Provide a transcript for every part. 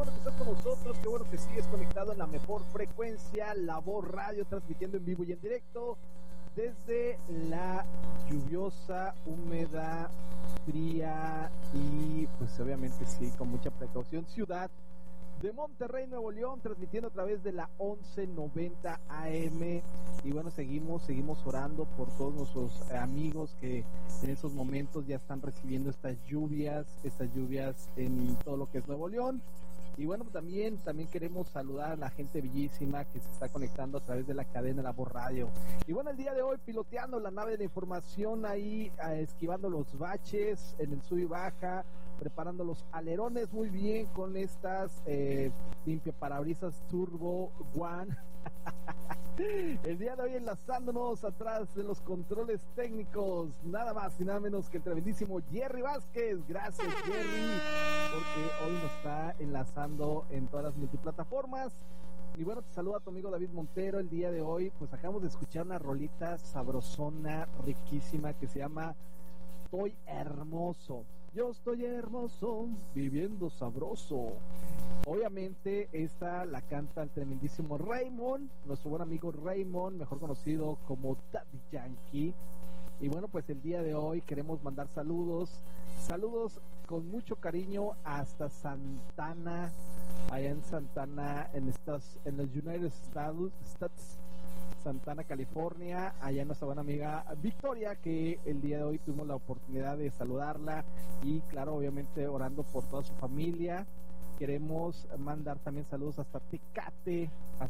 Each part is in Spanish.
bueno que estás con nosotros, qué bueno que sigues conectado en la mejor frecuencia, La Voz Radio, transmitiendo en vivo y en directo desde la lluviosa, húmeda, fría y pues obviamente sí, con mucha precaución, ciudad de Monterrey, Nuevo León, transmitiendo a través de la 1190 AM. Y bueno, seguimos orando por todos nuestros amigos que en esos momentos ya están recibiendo estas lluvias en todo lo que es Nuevo León. Y bueno, también queremos saludar a la gente bellísima que se está conectando a través de la cadena La Voz Radio. Y bueno, el día de hoy piloteando la nave de información ahí, esquivando los baches en el sub y baja, preparando los alerones muy bien con estas limpiaparabrisas Turbo One. El día de hoy enlazándonos atrás de los controles técnicos, nada más y nada menos que el tremendísimo Jerry Vázquez. Gracias, Jerry, porque hoy nos está enlazando en todas las multiplataformas. Y bueno, te saluda tu amigo David Montero. El día de hoy pues acabamos de escuchar una rolita sabrosona, riquísima, que se llama Estoy Hermoso. Yo estoy hermoso, viviendo sabroso. Obviamente esta la canta el tremendísimo Raymond, nuestro buen amigo Raymond, mejor conocido como Daddy Yankee. Y bueno, pues el día de hoy queremos mandar saludos con mucho cariño hasta Santana, allá en Santana, en los United States, Santana, California, allá nuestra buena amiga Victoria, que el día de hoy tuvimos la oportunidad de saludarla y claro, obviamente orando por toda su familia. Queremos mandar también saludos hasta Tecate,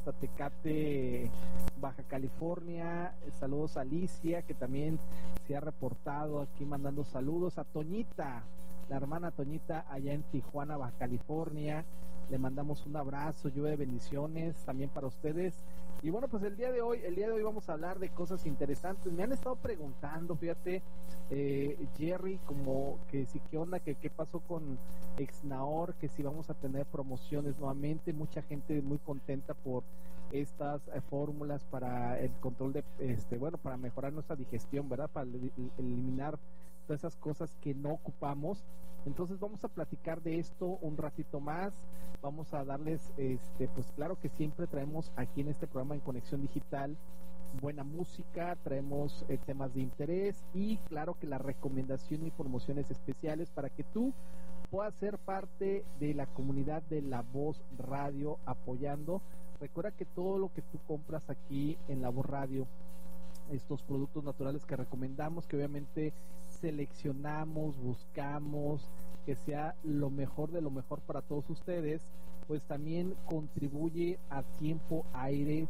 Baja California. Saludos a Alicia, que también se ha reportado aquí mandando saludos. A Toñita, la hermana Toñita, allá en Tijuana, Baja California. Le mandamos un abrazo, lluvia de bendiciones también para ustedes. Y bueno, pues el día de hoy vamos a hablar de cosas interesantes. Me han estado preguntando, fíjate, Jerry, como que sí, qué onda, que qué pasó con Exnaor, que si vamos a tener promociones nuevamente. Mucha gente muy contenta por estas fórmulas para el control de, para mejorar nuestra digestión, ¿verdad? Para eliminar todas esas cosas que no ocupamos. Entonces vamos a platicar de esto un ratito más. Vamos a darles, pues claro que siempre traemos aquí en este programa en Conexión Digital buena música, traemos temas de interés y claro que la recomendación y promociones especiales para que tú puedas ser parte de la comunidad de La Voz Radio apoyando. Recuerda que todo lo que tú compras aquí en La Voz Radio, estos productos naturales que recomendamos, que obviamente seleccionamos, buscamos que sea lo mejor de lo mejor para todos ustedes, pues también contribuye a tiempo aire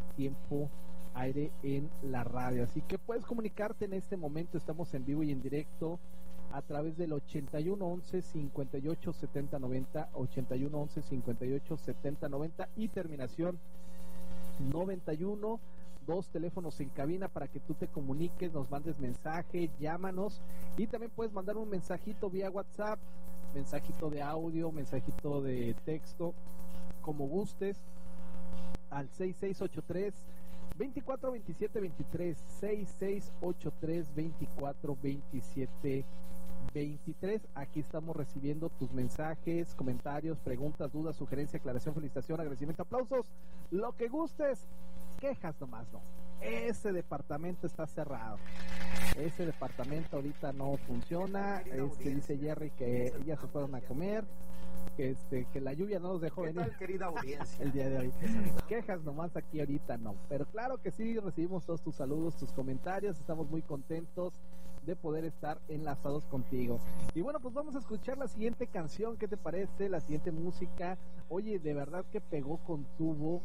en la radio. Así que puedes comunicarte en este momento, estamos en vivo y en directo a través del 8111 58 70 90, 8111 58 70 90 y terminación 91. Dos teléfonos en cabina para que tú te comuniques, nos mandes mensaje, llámanos y también puedes mandar un mensajito vía WhatsApp, mensajito de audio, mensajito de texto, como gustes, al 6683 24 27 23, 6683 24 27 23. Aquí estamos recibiendo tus mensajes, comentarios, preguntas, dudas, sugerencia, aclaración, felicitación, agradecimiento, aplausos, lo que gustes. Quejas nomás no. Ese departamento está cerrado. Ese departamento ahorita no funciona. Dice Jerry que ya se fueron a comer. Que la lluvia no nos dejó venir. ¿Qué tal, querida audiencia? El día de hoy. Quejas nomás aquí ahorita no. Pero claro que sí, recibimos todos tus saludos, tus comentarios. Estamos muy contentos de poder estar enlazados contigo. Y bueno, pues vamos a escuchar la siguiente canción. ¿Qué te parece? La siguiente música. Oye, de verdad que pegó con tubo.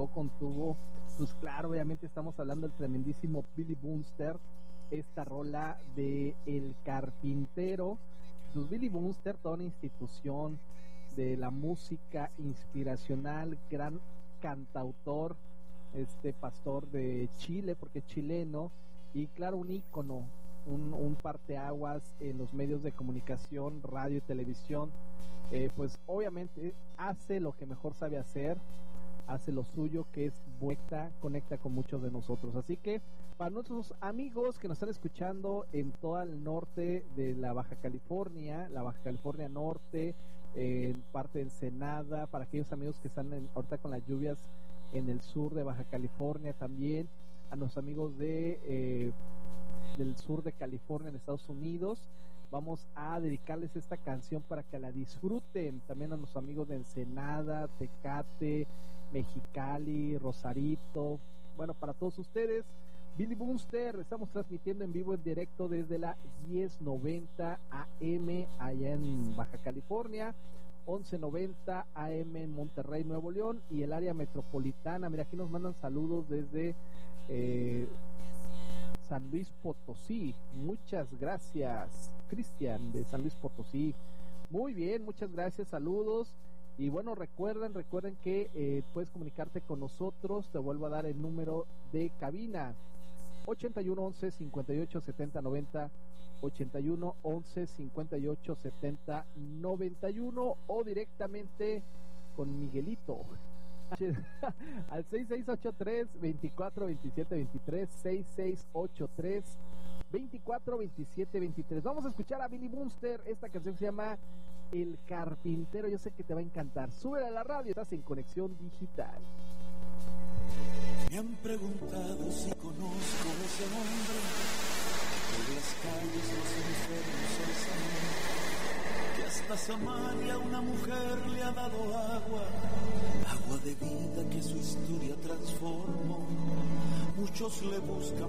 Pues claro, obviamente estamos hablando del tremendísimo Billy Bunster. Esta rola de El Carpintero. Pues Billy Bunster, toda una institución de la música inspiracional, gran cantautor, pastor de Chile, porque es chileno, y claro, un ícono, un parteaguas en los medios de comunicación, radio y televisión. Pues obviamente hace lo que mejor sabe hacer, hace lo suyo, que es conecta con muchos de nosotros. Así que para nuestros amigos que nos están escuchando en todo el norte de la Baja California Norte, en parte de Ensenada, para aquellos amigos que están ahorita con las lluvias en el sur de Baja California también, a los amigos del sur de California en Estados Unidos. Vamos a dedicarles esta canción para que la disfruten. También a los amigos de Ensenada, Tecate, Mexicali, Rosarito. Bueno, para todos ustedes, Billy Boomster, estamos transmitiendo en vivo en directo desde la 1090 AM allá en Baja California, 1190 AM en Monterrey, Nuevo León, y el área metropolitana. Mira, aquí nos mandan saludos desde San Luis Potosí. Muchas gracias, Cristian de San Luis Potosí. Muy bien, muchas gracias, saludos. Y bueno, recuerden que puedes comunicarte con nosotros. Te vuelvo a dar el número de cabina: 81 11 58 70 90, 81 11 58 70 91, o directamente con Miguelito al 6683 24 27 23, 6683 24 27 23. Vamos a escuchar a Billy Boomster. Esta canción se llama El Carpintero. Yo sé que te va a encantar. Súbela a la radio, estás en Conexión Digital. Me han preguntado si conozco a ese hombre, por las calles los enfermos al salir, que hasta Samaria una mujer le ha dado agua de vida que su historia transformó. Muchos le buscan